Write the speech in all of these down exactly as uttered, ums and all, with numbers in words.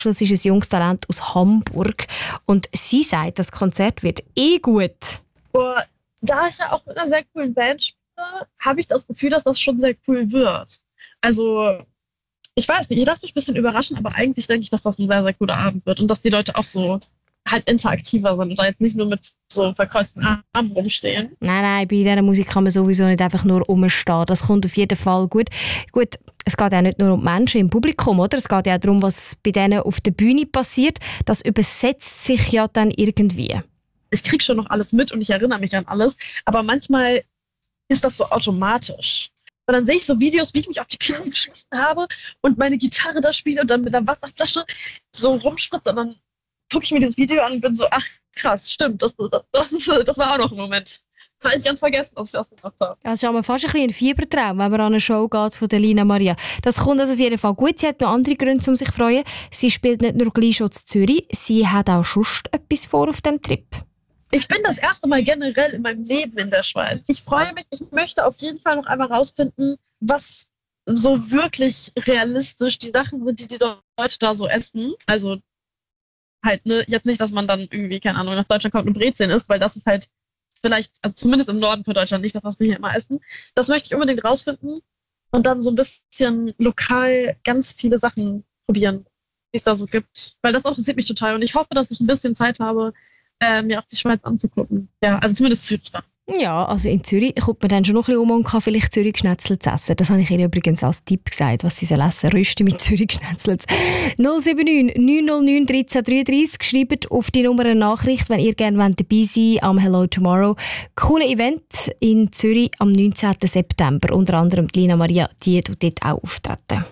Das ist ein junges Talent aus Hamburg. Und sie sagt, das Konzert wird eh gut. Boah, da ich ja auch mit einer sehr coolen Band spiele, habe ich das Gefühl, dass das schon sehr cool wird. Also, ich weiß nicht, ich lasse mich ein bisschen überraschen, aber eigentlich denke ich, dass das ein sehr, sehr cooler Abend wird und dass die Leute auch so halt interaktiver sind und da jetzt nicht nur mit so verkreuzten Armen rumstehen. Nein, nein, bei dieser Musik kann man sowieso nicht einfach nur rumstehen. Das kommt auf jeden Fall gut. Gut, es geht ja nicht nur um die Menschen im Publikum, oder? Es geht ja auch darum, was bei denen auf der Bühne passiert. Das übersetzt sich ja dann irgendwie. Ich kriege schon noch alles mit und ich erinnere mich an alles, aber manchmal ist das so automatisch. Und dann sehe ich so Videos, wie ich mich auf die Knie geschmissen habe und meine Gitarre da spiele und dann mit einer Wasserflasche so rumspritze und dann gucke ich mir dieses Video an und bin so, ach krass, stimmt, das, das, das war auch noch ein Moment. Habe ich ganz vergessen, dass ich das gemacht habe. Das ist aber fast ein bisschen ein Fiebertraum, wenn man an eine Show geht von der Lina Maria. Das kommt also auf jeden Fall gut. Sie hat noch andere Gründe, um sich zu freuen. Sie spielt nicht nur gleich schon in Zürich, sie hat auch sonst etwas vor auf dem Trip. Ich bin das erste Mal generell in meinem Leben in der Schweiz. Ich freue mich, ich möchte auf jeden Fall noch einmal rausfinden, was so wirklich realistisch die Sachen sind, die die Leute da so essen. Also halt, ne, jetzt nicht, dass man dann irgendwie, keine Ahnung, nach Deutschland kommt und Brezeln isst, weil das ist halt vielleicht, also zumindest im Norden von Deutschland nicht das, was wir hier immer essen. Das möchte ich unbedingt rausfinden und dann so ein bisschen lokal ganz viele Sachen probieren, die es da so gibt. Weil das interessiert mich total und ich hoffe, dass ich ein bisschen Zeit habe, äh, mir auch die Schweiz anzugucken. Ja, also zumindest Zürich dann. Ja, also in Zürich kommt man dann schon noch ein bisschen um und kann vielleicht Zürich-Schnetzel zu essen. Das habe ich ihr übrigens als Tipp gesagt, was sie soll essen. Rösti mit Zürich-Schnetzel. null sieben neun neun null neun eins drei drei drei. Schreibt auf die Nummer eine Nachricht, wenn ihr gerne dabei seid am Hello Tomorrow. Cooles Event in Zürich am neunzehnten September. Unter anderem die Lina Maria, die tut dort auch auftreten.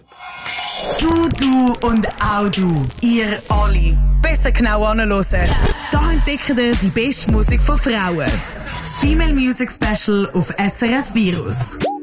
Du, du und auch du. Ihr alle. Besser genau anhören. Da entdeckt ihr die beste Musik von Frauen. Das Female Music Special auf S R F Virus.